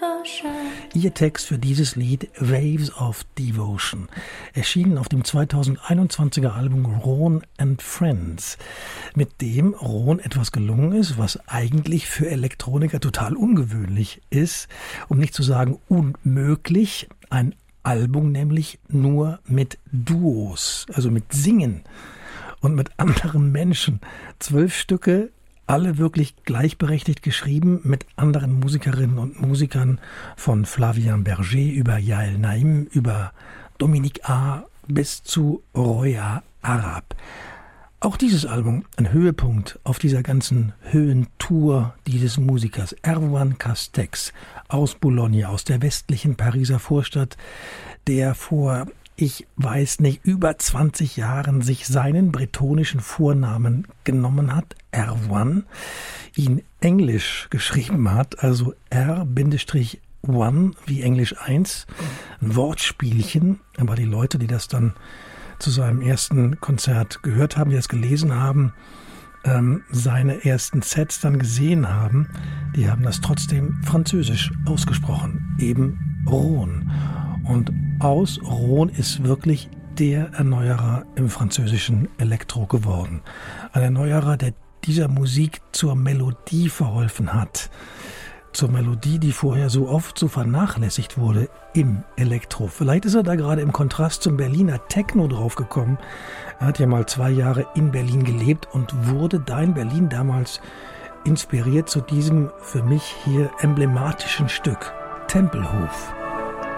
Ihr Text für dieses Lied Waves of Devotion, erschienen auf dem 2021er Album Ron and Friends, mit dem Ron etwas gelungen ist, was eigentlich für Elektroniker total ungewöhnlich ist, um nicht zu sagen unmöglich. Ein Album nämlich nur mit Duos, also mit Singen und mit anderen Menschen. 12 Stücke, alle wirklich gleichberechtigt geschrieben mit anderen Musikerinnen und Musikern, von Flavien Berger über Yael Naim, über Dominique A. bis zu Roya Arab. Auch dieses Album ein Höhepunkt auf dieser ganzen Höhentour dieses Musikers, Erwan Castex aus Boulogne, aus der westlichen Pariser Vorstadt, der vor, ich weiß nicht, über 20 Jahren sich seinen bretonischen Vornamen genommen hat, Erwan, ihn englisch geschrieben hat, also R-1 wie Englisch 1, ein Wortspielchen, aber die Leute, die das dann zu seinem ersten Konzert gehört haben, die das gelesen haben, seine ersten Sets dann gesehen haben, die haben das trotzdem französisch ausgesprochen, eben Ron. Und aus Ron ist wirklich der Erneuerer im französischen Elektro geworden. Ein Erneuerer, der dieser Musik zur Melodie verholfen hat. Zur Melodie, die vorher so oft so vernachlässigt wurde im Elektro. Vielleicht ist er da gerade im Kontrast zum Berliner Techno draufgekommen. Er hat ja mal 2 Jahre in Berlin gelebt und wurde da in Berlin damals inspiriert zu diesem für mich hier emblematischen Stück, Tempelhof.